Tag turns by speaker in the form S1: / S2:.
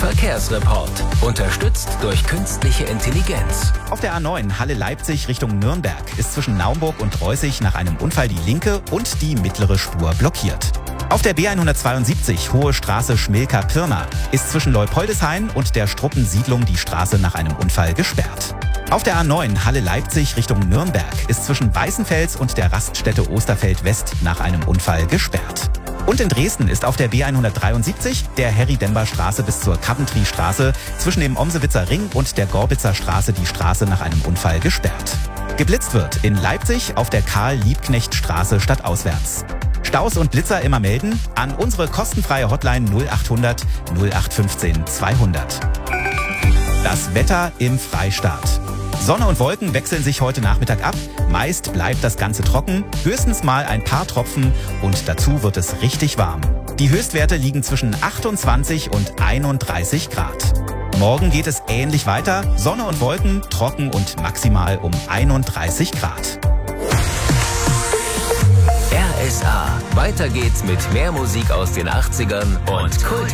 S1: Verkehrsreport. Unterstützt durch künstliche Intelligenz.
S2: Auf der A9 Halle-Leipzig Richtung Nürnberg ist zwischen Naumburg und Reußig nach einem Unfall die linke und die mittlere Spur blockiert. Auf der B172 Hohe Straße Schmilka-Pirna ist zwischen Leupoldeshain und der Struppensiedlung die Straße nach einem Unfall gesperrt. Auf der A9 Halle-Leipzig Richtung Nürnberg ist zwischen Weißenfels und der Raststätte Osterfeld-West nach einem Unfall gesperrt. Und in Dresden ist auf der B173 der Harry-Dember-Straße bis zur Coventry-Straße zwischen dem Omsewitzer Ring und der Gorbitzer Straße die Straße nach einem Unfall gesperrt. Geblitzt wird in Leipzig auf der Karl-Liebknecht-Straße stadtauswärts. Staus und Blitzer immer melden an unsere kostenfreie Hotline 0800 0815 200. Das Wetter im Freistaat. Sonne und Wolken wechseln sich heute Nachmittag ab. Meist bleibt das Ganze trocken, höchstens mal ein paar Tropfen und dazu wird es richtig warm. Die Höchstwerte liegen zwischen 28 und 31 Grad. Morgen geht es ähnlich weiter. Sonne und Wolken, trocken und maximal um 31 Grad.
S1: RSA. Weiter geht's mit mehr Musik aus den 80ern und Kult.